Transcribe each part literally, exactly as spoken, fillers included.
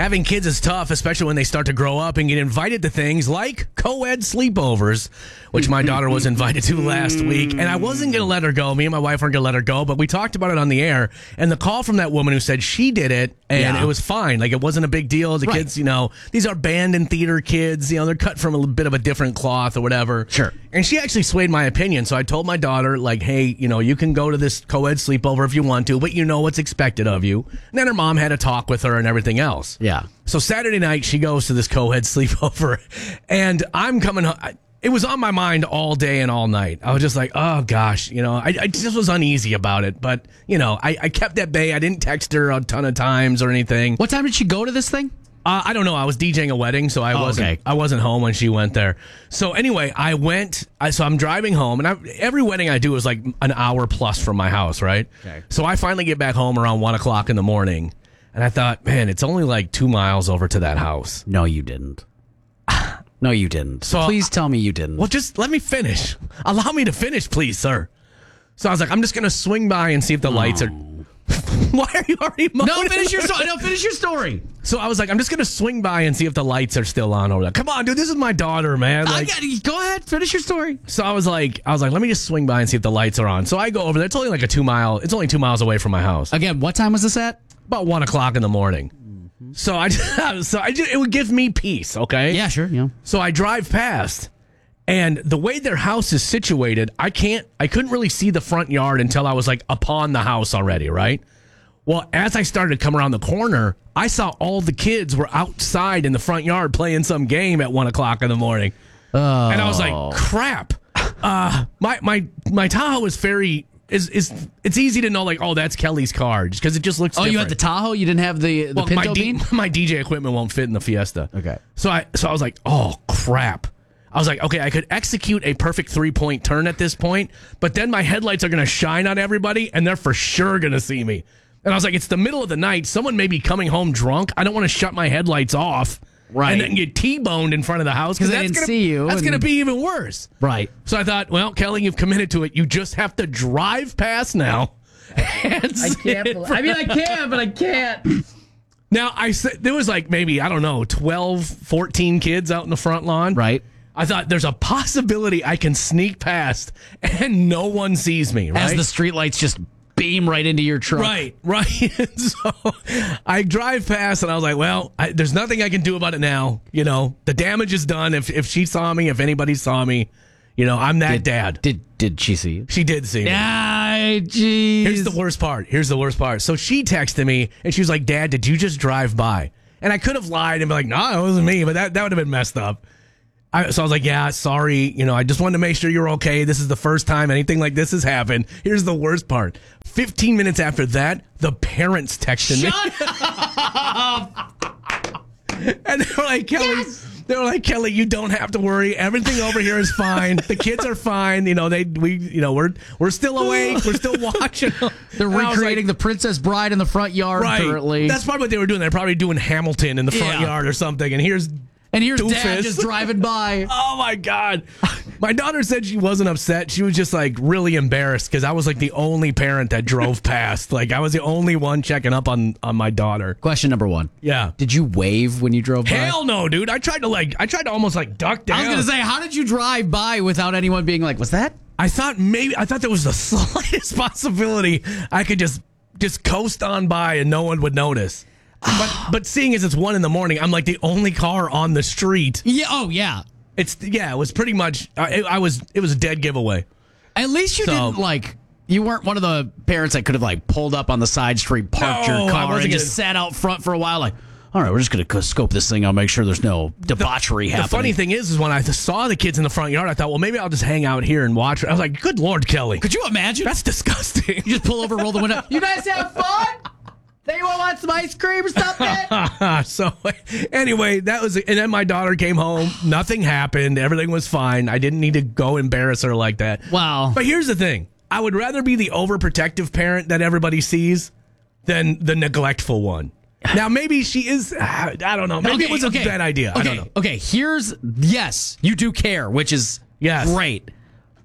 Having kids is tough, especially when they start to grow up and get invited to things like co-ed sleepovers, which my daughter was invited to last week. And I wasn't going to let her go. Me and my wife weren't going to let her go, but we talked about it on the air. And the call from that woman who said she did it, and Yeah. it was fine. Like, it wasn't a big deal. The Right. kids, you know, these are band and theater kids. You know, they're cut from a bit of a different cloth or whatever. Sure. And she actually swayed my opinion. So I told my daughter, like, hey, you know, you can go to this co-ed sleepover if you want to, but you know what's expected of you. And then her mom had a talk with her and everything else. Yeah. So Saturday night, she goes to this co-ed sleepover, and I'm coming home. It was on my mind all day and all night. I was just like, oh, gosh, you know, I, I just was uneasy about it. But, you know, I, I kept at bay. I didn't text her a ton of times or anything. What time did she go to this thing? Uh, I don't know. I was DJing a wedding, so I Oh, wasn't. okay. I wasn't home when she went there. So anyway, I went. I, so I'm driving home, and I, every wedding I do is like an hour plus from my house, right? Okay. So I finally get back home around one o'clock in the morning, and I thought, man, it's only like two miles over to that house. No, you didn't. No, you didn't. So Please tell me you didn't. Well, just let me finish. Allow me to finish, please, sir. So I was like, I'm just gonna swing by and see if the lights are. Why are you already? No, finish your story. No, finish your story. So I was like, I'm just gonna swing by and see if the lights are still on over there. Come on, dude, this is my daughter, man. I Like, got, go ahead, finish your story. so I was like, I was like, let me just swing by and see if the lights are on. So I go over there. It's only like a two mile. It's only two miles away from my house. Again, what time was this at? About one o'clock in the morning. So I, so I just, it would give me peace. Okay. Yeah, sure. Yeah. So I drive past, and the way their house is situated, I can't, I couldn't really see the front yard until I was like upon the house already, right? Well, as I started to come around the corner, I saw all the kids were outside in the front yard playing some game at one o'clock in the morning. Oh. And I was like, crap. Uh, my, my, my Tahoe is very, is, is, it's easy to know, like, oh, that's Kelly's car, just because it just looks Oh, different. you had the Tahoe? You didn't have the, the Well, Pinto my, D- bean? my D J equipment won't fit in the Fiesta. Okay. So I so I was like, oh, crap. I was like, okay, I could execute a perfect three-point turn at this point, but then my headlights are going to shine on everybody, and they're for sure going to see me. And I was like, it's the middle of the night. Someone may be coming home drunk. I don't want to shut my headlights off. Right. And then get T-boned in front of the house. 'Cause they that's didn't gonna, see you That's and- going to be even worse. Right. So I thought, well, Kelly, you've committed to it. You just have to drive past now. I can't. believe- I mean, I can, but I can't. Now, I said there was like maybe, I don't know, twelve, fourteen kids out in the front lawn. Right. I thought there's a possibility I can sneak past and no one sees me, right? As the streetlights just beam right into your truck. Right, right. So I drive past and I was like, well, I, there's nothing I can do about it now. You know, the damage is done. If if she saw me, if anybody saw me, you know, I'm that Did, dad. Did did she see you? She did see me. Ay, jeez. Here's the worst part. Here's the worst part. So she texted me and she was like, Dad, did you just drive by? And I could have lied and be like, no, it wasn't me, but that, that would have been messed up. I, so I was like, yeah, sorry. You know, I just wanted to make sure you're okay. This is the first time anything like this has happened. Here's the worst part. fifteen minutes after that, the parents texted me. And they were like, Kelly, yes! They were like, Kelly, you don't have to worry. Everything over here is fine. The kids are fine. You know, they we you know, we're we're still awake. We're still watching. They're And I was recreating like, the Princess Bride in the front yard right. currently. That's probably what they were doing. They're probably doing Hamilton in the front Yeah. yard or something. And here's and here's doofus. Dad just driving by. Oh my God. My daughter said she wasn't upset. She was just like really embarrassed because I was like the only parent that drove past. Like I was the only one checking up on, on my daughter. Question number one. Yeah. Did you wave when you drove by? Hell no, dude. I tried to like, I tried to almost like duck down. I was going to say, how did you drive by without anyone being like, was that? I thought maybe, I thought there was the slightest possibility I could just, just coast on by and no one would notice. But, but seeing as it's one in the morning, I'm like the only car on the street. Yeah. Oh, yeah. It's yeah, it was pretty much. I, I was. It was a dead giveaway. At least you So- didn't like. You weren't one of the parents that could have like pulled up on the side street, parked No, your I car, wasn't and just gonna- sat out front for a while. Like, all right, we're just gonna scope this thing out, make sure there's no debauchery The happening. funny thing is, is when I saw the kids in the front yard, I thought, well, maybe I'll just hang out here and watch. I was like, good Lord, Kelly, Could you imagine? that's disgusting. You just pull over, roll the window. You guys have fun? They want some ice cream or something? So anyway, that was, and then my daughter came home. Nothing happened. Everything was fine. I didn't need to go embarrass her like that. Wow. But here's the thing: I would rather be the overprotective parent that everybody sees than the neglectful one. Now, maybe she is. I don't know. Maybe it was a bad idea. Okay, I don't know. okay. Here's yes, you do care, which is Yes. great.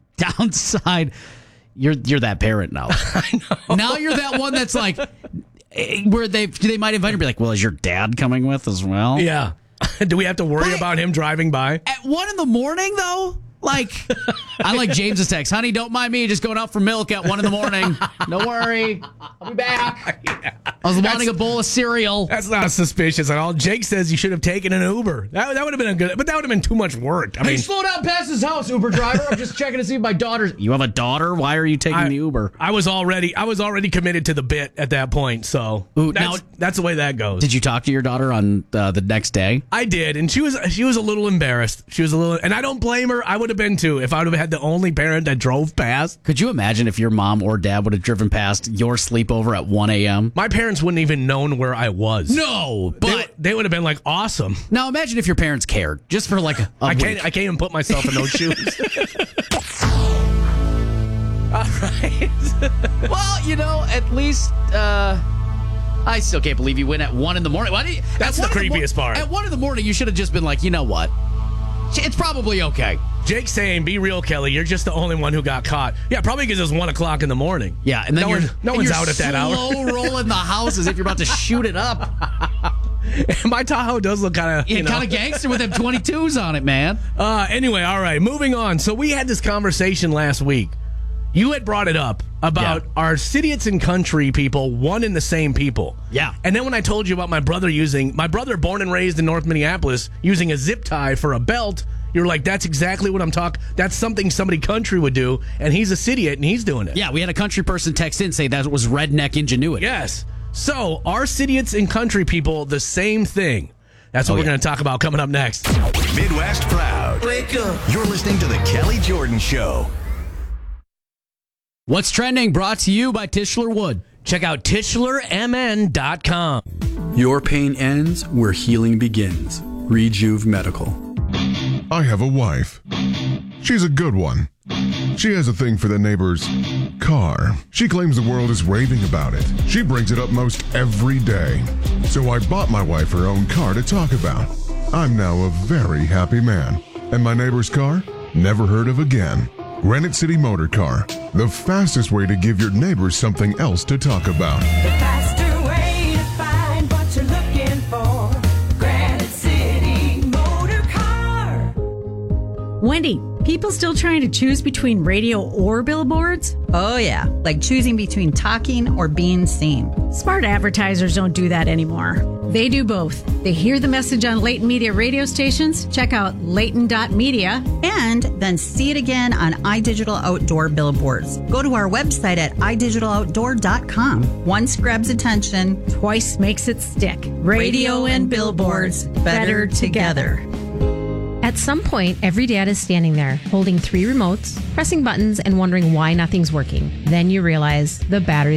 Downside, you're you're that parent now. I know. Now you're that one that's like, eh, where they they might invite her, be like, well, is your dad coming with as well? Yeah. Do we have to worry But- about him driving by? At one in the morning, though? Like, I like James's text. Honey, don't mind me just going out for milk at one in the morning. No worry. I'll be back. Yeah. I was wanting a bowl of cereal. That's not suspicious at all. Jake says you should have taken an Uber. That, that would have been a good, but that would have been too much work. I Hey, mean, slow down past his house, Uber driver. I'm just checking to see if my daughter's. You have a daughter? Why are you taking I, the Uber? I was already, I was already committed to the bit at that point. So Ooh, that's, now- that's the way that goes. Did you talk to your daughter on uh, the next day? I did, and she was, she was a little embarrassed. She was a little, and I don't blame her. I would have been too if I would have had the only parent that drove past. Could you imagine if your mom or dad would have driven past your sleepover at one a.m.? My parents wouldn't even known where I was. No, They, but they would have been like, awesome. now imagine if your parents cared, just for like a, a I week. can't, I can't even put myself in those shoes. All right. Well, you know, at least uh, I still can't believe you went at one in the morning. Why do you, That's at the one in creepiest mo- part. At one in the morning, you should have just been like, you know what? It's probably okay. Jake's saying, be real, Kelly. You're just the only one who got caught. Yeah, probably because it's one o'clock in the morning. Yeah, and then no, you're, one, no and one's you're out at that hour. slow rolling the house as if you're about to shoot it up. My Tahoe does look kind of, you You're know. kind of gangster with them twenty-twos on it, man. Uh, anyway, all right, moving on. So we had this conversation last week. You had brought it up about Yeah. our idiots and country people, one and the same people. Yeah. And then when I told you about my brother using, my brother born and raised in North Minneapolis, using a zip tie for a belt, you were like, that's exactly what I'm talking. That's something somebody country would do, and he's a idiot, and he's doing it. Yeah, we had a country person text in say that was redneck ingenuity. Yes. So, are idiots and country people the same thing? That's what Oh, we're yeah. going to talk about coming up next. Midwest Proud. Wake up. You're listening to The Kelly Jordan Show. What's trending? Brought to you by Tischler Wood. Check out Tischler M N dot com. Your pain ends where healing begins. Rejuve Medical. I have a wife. She's a good one. She has a thing for the neighbor's car. She claims the world is raving about it. She brings it up most every day. So I bought my wife her own car to talk about. I'm now a very happy man. And my neighbor's car? Never heard of again. Granite City Motor Car. The fastest way to give your neighbors something else to talk about. The faster way to find what you're looking for. Granite City Motor Car. Wendy, people still trying to choose between radio or billboards? Oh, yeah, like choosing between talking or being seen. Smart advertisers don't do that anymore. They do both. They hear the message on Leighton Media radio stations, check out Leighton dot media, And then see it again on iDigital Outdoor billboards. Go to our website at i digital outdoor dot com. Once grabs attention, twice makes it stick. Radio and billboards, better together. At some point, every dad is standing there, holding three remotes, pressing buttons, and wondering why nothing's working. Then you realize the battery